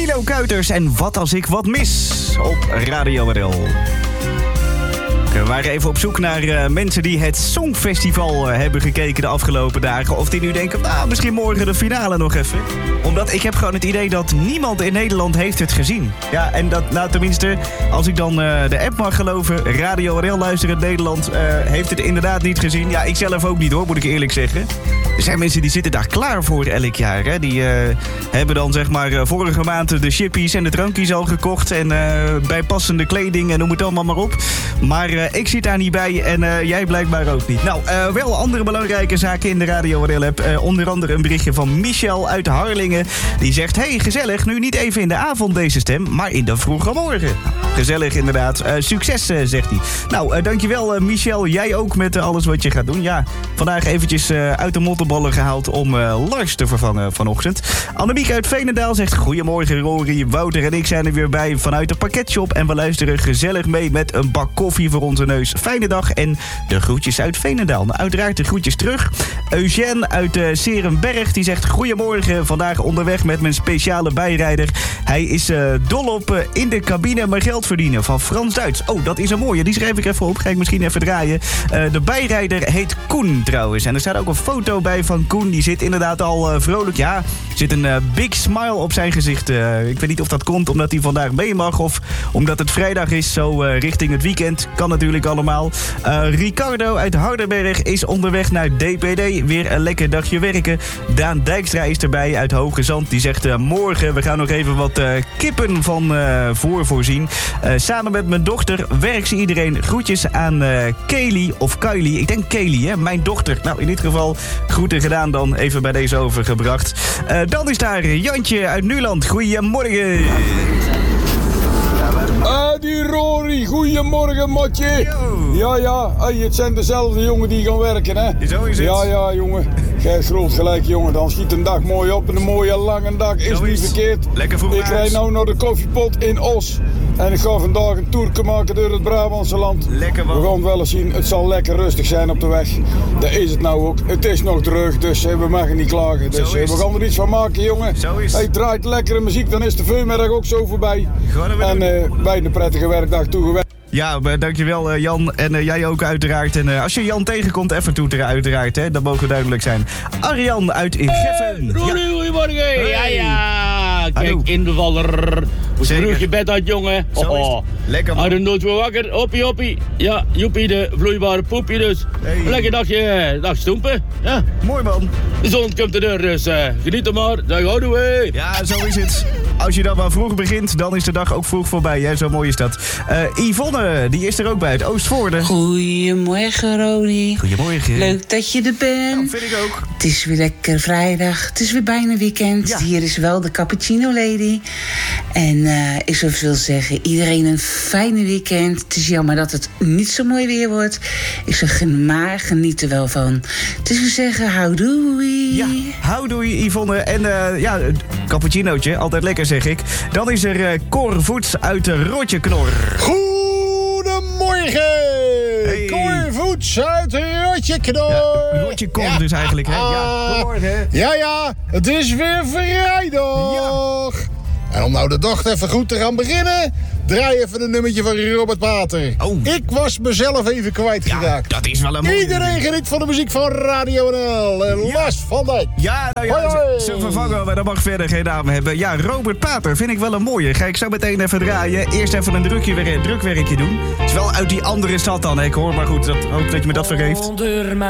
Milo Kuiters en Wat als ik wat mis op Radio RL. We waren even op zoek naar mensen die het Songfestival hebben gekeken de afgelopen dagen. Of die nu denken, nou, misschien morgen de finale nog even. Omdat ik heb gewoon het idee dat niemand in Nederland heeft het gezien. Ja, en dat, nou tenminste, als ik dan de app mag geloven, Radio RL luisteren in Nederland heeft het inderdaad niet gezien. Ja, ik zelf ook niet hoor, moet ik eerlijk zeggen. Er zijn mensen die zitten daar klaar voor elk jaar. Hè? Die hebben dan zeg maar vorige maand de chippies en de drankjes al gekocht. En bijpassende kleding en noem het allemaal maar op. Maar ik zit daar niet bij en jij blijkbaar ook niet. Nou, wel andere belangrijke zaken in de Radio RL-app. Onder andere een berichtje van Michel uit Harlingen. Die zegt, hey, gezellig, nu niet even in de avond deze stem, maar in de vroege morgen. Gezellig inderdaad. Succes, zegt hij. Nou, dankjewel Michel. Jij ook met alles wat je gaat doen. Ja, vandaag eventjes uit de mottenballen gehaald om Lars te vervangen vanochtend. Annemiek uit Veenendaal zegt, goedemorgen Rory, Wouter en ik zijn er weer bij vanuit de pakketshop. En we luisteren gezellig mee met een bak koffie voor onze neus. Fijne dag en de groetjes uit Veenendaal. Nou, uiteraard de groetjes terug. Eugène uit Serenberg die zegt, goedemorgen, vandaag onderweg met mijn speciale bijrijder. Hij is dol op in de cabine maar geld verdienen van Frans Duits. Oh, dat is een mooie. Die schrijf ik even op. Ga ik misschien even draaien. De bijrijder heet Koen trouwens. En er staat ook een foto bij van Koen. Die zit inderdaad al vrolijk. Ja, er zit een big smile op zijn gezicht. Ik weet niet of dat komt omdat hij vandaag mee mag of omdat het vrijdag is. Zo richting het weekend. Kan natuurlijk allemaal. Ricardo uit Hardenberg is onderweg naar DPD. Weer een lekker dagje werken. Daan Dijkstra is erbij uit Hoge Zand. Die zegt morgen, we gaan nog even wat kippen van voorzien. Samen met mijn dochter werkt ze iedereen. Groetjes aan Kelly of Kylie. Ik denk Kelly, hè? Mijn dochter. Nou, in dit geval groeten gedaan dan. Even bij deze overgebracht. Dan is daar Jantje uit Nuland. Goedemorgen. Die Rory, goedemorgen matje. Ja, hey, het zijn dezelfde jongen die gaan werken, hè? Zo is het. Ja, jongen. Gij groot gelijk, jongen. Dan schiet een dag mooi op. En een mooie lange dag is niet verkeerd. Lekker vroeg. Ik rijd nou naar de koffiepot in Os. En ik ga vandaag een toerke maken door het Brabantse land. Lekker man. We gaan wel eens zien. Het zal lekker rustig zijn op de weg. Dat is het nou ook. Het is nog terug, dus we mogen niet klagen. Dus we gaan er iets van maken, jongen. Zo is het. Hey, draait lekkere muziek, dan is de veumiddag ook zo voorbij. En bij een prettige werkdag toegewerkt. Ja, dankjewel Jan. En jij ook uiteraard. En als je Jan tegenkomt, even toeteren uiteraard. Hè? Dat mogen duidelijk zijn. Arjan uit Geffen. Roelie, goedemorgen. Hey. Ja. Kijk, Hallo. invaller. Hoe vroeg je bed uit, jongen? Zo lekker man. Had een nooit weer wakker. Hoppie. Ja, joepie, de vloeibare poepje dus. Hey. Lekker dag stoempen. Ja. Mooi man. De zon komt er dus geniet er maar. Dag houden we. Ja, zo is het. Als je dan maar vroeg begint, dan is de dag ook vroeg voorbij. Hè? Zo mooi is dat. Yvonne, die is er ook bij het Oostvoorde. Goedemorgen, Rodi. Goedemorgen. Leuk dat je er bent. Nou, vind ik ook. Het is weer lekker vrijdag. Het is weer bijna weekend. Ja. Hier is wel de Cappuccino Lady. En ik zou veel zeggen, iedereen een fijne weekend. Het is jammer dat het niet zo mooi weer wordt. Ik zeg, maar geniet er wel van. Dus we zeggen, houdoei. Ja, houdoei Yvonne. En ja, cappuccinootje, altijd lekker zeg ik. Dan is er Cor Voets uit Rotjeknor. Goedemorgen! Hey. Cor Voets uit Rotjeknor. Ja, Rotjeknor dus eigenlijk, hè? Ja, goedemorgen. Ja, het is weer vrijdag. Ja. En om nou de dag even goed te gaan beginnen, draai even een nummertje van Robert Pater. Oh. Ik was mezelf even kwijtgeraakt. Dat is wel een mooie. Iedereen geniet van de muziek van Radio NL. En Lars van Dijk. Ja, nou ja, Hoi. ze vervangen we, dat mag verder geen naam hebben. Ja, Robert Pater vind ik wel een mooie. Ga ik zo meteen even draaien. Eerst even een drukwerkje doen. Het is wel uit die andere stad dan, hè? Ik hoor, maar goed, hoop dat je me dat vergeeft.